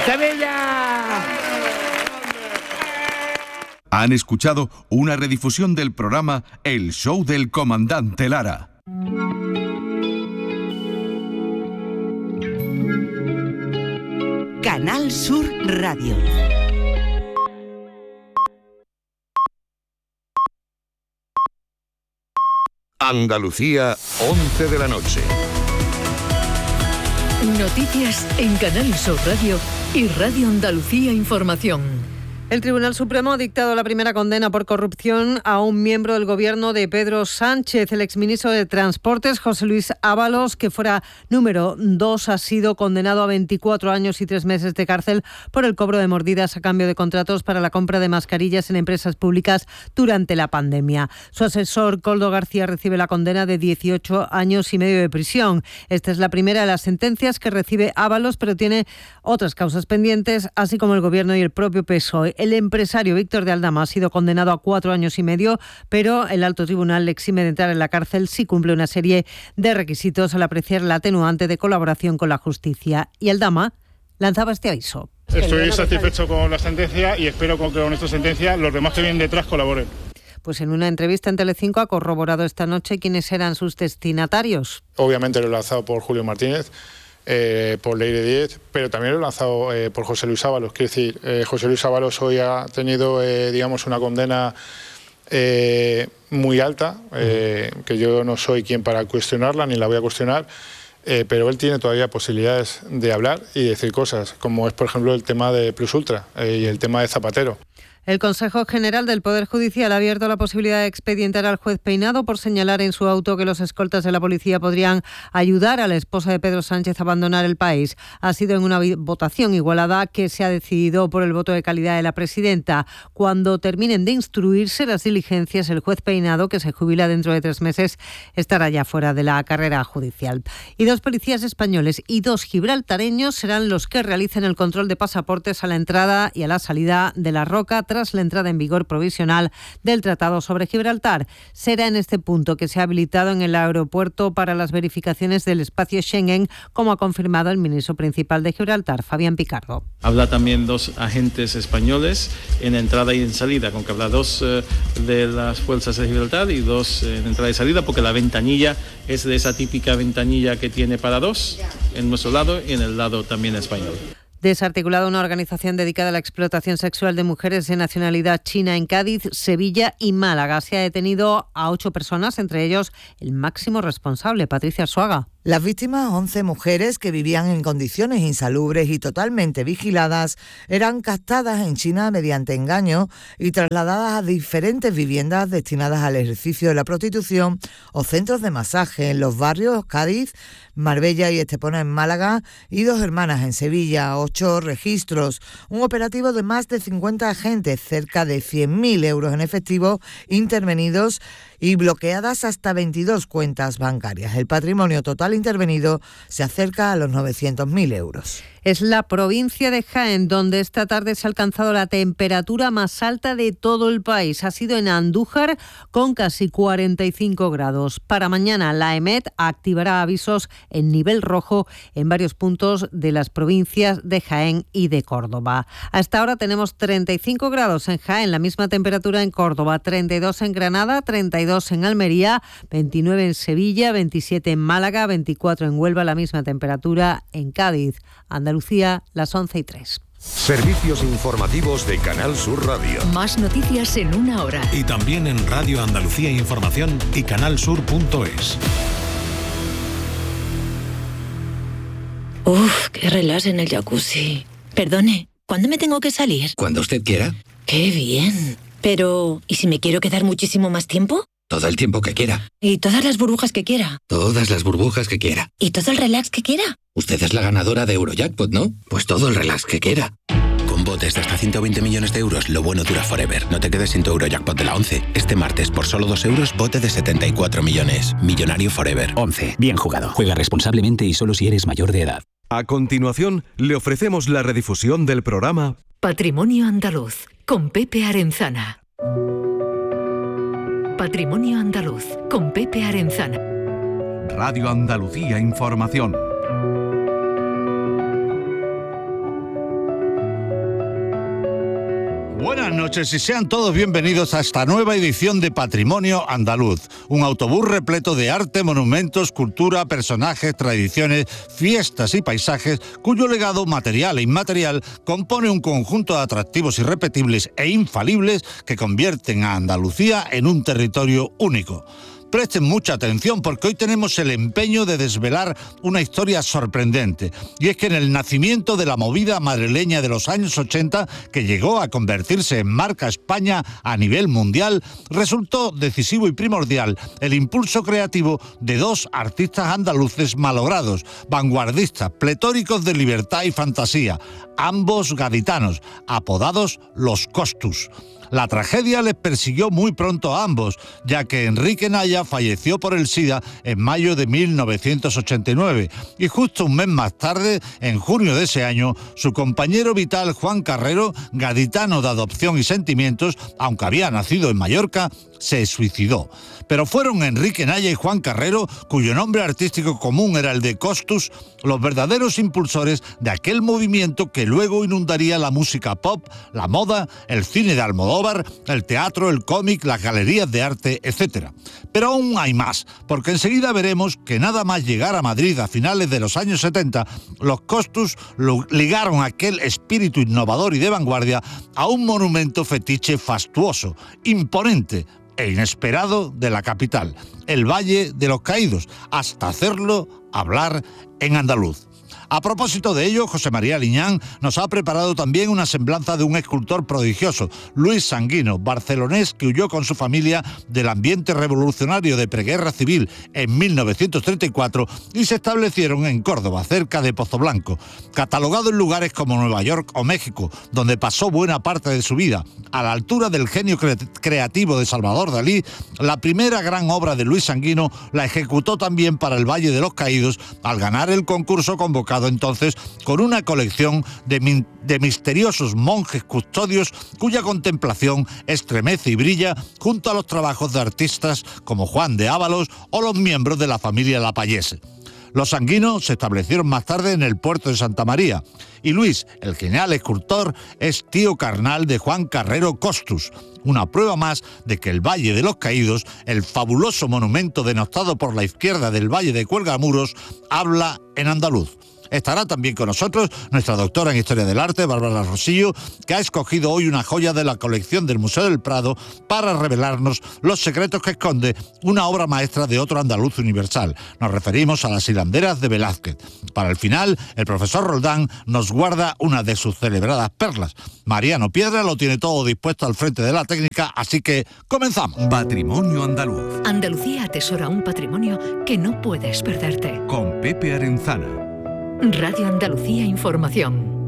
¡Sevilla! Han escuchado una redifusión del programa El Show del Comandante Lara. Canal Sur Radio. Andalucía, 11 de la noche. Noticias en Canal Sur Radio y Radio Andalucía Información. El Tribunal Supremo ha dictado la primera condena por corrupción a un miembro del gobierno de Pedro Sánchez. El exministro de Transportes, José Luis Ábalos, que fuera número 2, ha sido condenado a 24 años y 3 meses de cárcel por el cobro de mordidas a cambio de contratos para la compra de mascarillas en empresas públicas durante la pandemia. Su asesor, Koldo García, recibe la condena de 18 años y medio de prisión. Esta es la primera de las sentencias que recibe Ábalos, pero tiene otras causas pendientes, así como el gobierno y el propio PSOE. El empresario Víctor de Aldama ha sido condenado a 4 años y medio, pero el alto tribunal le exime de entrar en la cárcel si cumple una serie de requisitos al apreciar la atenuante de colaboración con la justicia. Y Aldama lanzaba este aviso. Estoy satisfecho con la sentencia y espero que con esta sentencia los demás que vienen detrás colaboren. Pues en una entrevista en Telecinco ha corroborado esta noche quiénes eran sus destinatarios. Obviamente lo he lanzado por Julio Martínez, por Leire Díez, pero también lo he lanzado por José Luis Ábalos. Quiero decir, José Luis Ábalos hoy ha tenido, digamos, una condena muy alta, que yo no soy quien para cuestionarla, ni la voy a cuestionar, pero él tiene todavía posibilidades de hablar y decir cosas, como es, por ejemplo, el tema de Plus Ultra y el tema de Zapatero. El Consejo General del Poder Judicial ha abierto la posibilidad de expedientar al juez Peinado por señalar en su auto que los escoltas de la policía podrían ayudar a la esposa de Pedro Sánchez a abandonar el país. Ha sido en una votación igualada que se ha decidido por el voto de calidad de la presidenta. Cuando terminen de instruirse las diligencias, el juez Peinado, que se jubila dentro de 3 meses, estará ya fuera de la carrera judicial. Y 2 policías españoles y 2 gibraltareños serán los que realicen el control de pasaportes a la entrada y a la salida de La Roca tras la entrada en vigor provisional del Tratado sobre Gibraltar. Será en este punto que se ha habilitado en el aeropuerto para las verificaciones del espacio Schengen, como ha confirmado el ministro principal de Gibraltar, Fabián Picardo. Habrá también 2 agentes españoles en entrada y en salida, con que habrá 2 de las fuerzas de Gibraltar y 2 en entrada y salida, porque la ventanilla es de esa típica ventanilla que tiene para 2 en nuestro lado y en el lado también español. Desarticulada una organización dedicada a la explotación sexual de mujeres de nacionalidad china en Cádiz, Sevilla y Málaga. Se ha detenido a 8 personas, entre ellos el máximo responsable, Patricia Arzuaga. Las víctimas, 11 mujeres que vivían en condiciones insalubres y totalmente vigiladas, eran captadas en China mediante engaño y trasladadas a diferentes viviendas destinadas al ejercicio de la prostitución o centros de masaje en los barrios Cádiz, Marbella y Estepona en Málaga y 2 hermanas en Sevilla. 8 registros, un operativo de más de 50 agentes, cerca de 100.000 euros en efectivo intervenidos y bloqueadas hasta 22 cuentas bancarias. El patrimonio total intervenido se acerca a los 900.000 euros. Es la provincia de Jaén, donde esta tarde se ha alcanzado la temperatura más alta de todo el país. Ha sido en Andújar, con casi 45 grados. Para mañana, la EMET activará avisos en nivel rojo en varios puntos de las provincias de Jaén y de Córdoba. Hasta ahora tenemos 35 grados en Jaén, la misma temperatura en Córdoba, 32 en Granada, 32 en Almería, 29 en Sevilla, 27 en Málaga, 24 en Huelva, la misma temperatura en Cádiz. Andalucía, las 11:03. Servicios informativos de Canal Sur Radio. Más noticias en 1 hora. Y también en Radio Andalucía Información y canalsur.es. Uf, qué relax en el jacuzzi. Perdone, ¿cuándo me tengo que salir? Cuando usted quiera. ¡Qué bien! Pero, ¿y si me quiero quedar muchísimo más tiempo? Todo el tiempo que quiera. ¿Y todas las burbujas que quiera? Todas las burbujas que quiera. ¿Y todo el relax que quiera? Usted es la ganadora de Eurojackpot, ¿no? Pues todo el relax que quiera. Con botes de hasta 120 millones de euros, lo bueno dura forever. No te quedes sin tu Eurojackpot de la 11. Este martes, por solo 2 euros, bote de 74 millones. Millonario forever. 11. Bien jugado. Juega responsablemente y solo si eres mayor de edad. A continuación, le ofrecemos la redifusión del programa Patrimonio Andaluz, con Pepe Arenzana. Patrimonio Andaluz, con Pepe Arenzana. Radio Andalucía Información. Buenas noches y sean todos bienvenidos a esta nueva edición de Patrimonio Andaluz, un autobús repleto de arte, monumentos, cultura, personajes, tradiciones, fiestas y paisajes cuyo legado material e inmaterial compone un conjunto de atractivos irrepetibles e infalibles que convierten a Andalucía en un territorio único. Presten mucha atención porque hoy tenemos el empeño de desvelar una historia sorprendente. Y es que en el nacimiento de la movida madrileña de los años 80, que llegó a convertirse en marca España a nivel mundial, resultó decisivo y primordial el impulso creativo de dos artistas andaluces malogrados, vanguardistas, pletóricos de libertad y fantasía, ambos gaditanos, apodados los Costus. La tragedia les persiguió muy pronto a ambos, ya que Enrique Naya falleció por el SIDA en mayo de 1989 y justo un mes más tarde, en junio de ese año, su compañero vital Juan Carrero, gaditano de adopción y sentimientos, aunque había nacido en Mallorca, se suicidó. Pero fueron Enrique Naya y Juan Carrero, cuyo nombre artístico común era el de Costus, los verdaderos impulsores de aquel movimiento que luego inundaría la música pop, la moda, el cine de Almodóvar, el teatro, el cómic, las galerías de arte, etc. Pero aún hay más, porque enseguida veremos que nada más llegar a Madrid a finales de los años 70, los Costus ligaron aquel espíritu innovador y de vanguardia a un monumento fetiche fastuoso, imponente e inesperado de la capital, el Valle de los Caídos, hasta hacerlo hablar en andaluz. A propósito de ello, José María Liñán nos ha preparado también una semblanza de un escultor prodigioso, Luis Sanguino, barcelonés que huyó con su familia del ambiente revolucionario de preguerra civil en 1934 y se establecieron en Córdoba, cerca de Pozoblanco. Catalogado en lugares como Nueva York o México, donde pasó buena parte de su vida, a la altura del genio creativo de Salvador Dalí, la primera gran obra de Luis Sanguino la ejecutó también para el Valle de los Caídos al ganar el concurso convocado entonces con una colección de misteriosos monjes custodios cuya contemplación estremece y brilla junto a los trabajos de artistas como Juan de Ábalos o los miembros de la familia Lapallese. Los Sanguinos se establecieron más tarde en el puerto de Santa María y Luis, el genial escultor, es tío carnal de Juan Carrero Costus, una prueba más de que el Valle de los Caídos, el fabuloso monumento denostado por la izquierda del Valle de Cuelgamuros, habla en andaluz. Estará también con nosotros nuestra doctora en Historia del Arte, Bárbara Rosillo, que ha escogido hoy una joya de la colección del Museo del Prado para revelarnos los secretos que esconde una obra maestra de otro andaluz universal. Nos referimos a las hilanderas de Velázquez. Para el final, el profesor Roldán nos guarda una de sus celebradas perlas. Mariano Piedra lo tiene todo dispuesto al frente de la técnica, así que comenzamos. Patrimonio Andaluz. Andalucía atesora un patrimonio que no puedes perderte. Con Pepe Arenzana. Radio Andalucía Información.